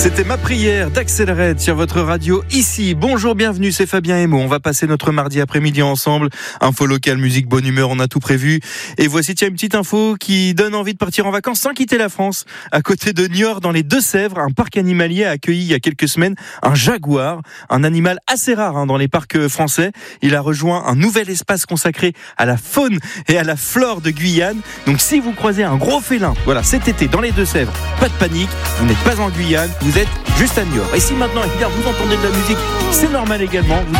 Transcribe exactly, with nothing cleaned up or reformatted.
C'était ma prière d'Axel sur votre radio ici. Bonjour, bienvenue, c'est Fabien Emo. On va passer notre mardi après-midi ensemble. Info locale, musique, bonne humeur, on a tout prévu. Et voici tiens une petite info qui donne envie de partir en vacances sans quitter la France. À côté de Niort, dans les Deux-Sèvres, un parc animalier a accueilli il y a quelques semaines un jaguar, un animal assez rare hein, dans les parcs français. Il a rejoint un nouvel espace consacré à la faune et à la flore de Guyane. Donc si vous croisez un gros félin, voilà, cet été dans les Deux-Sèvres, pas de panique, vous n'êtes pas en Guyane, vous êtes juste à Niort. Et si maintenant, regarde, vous entendez de la musique, c'est normal également. Vous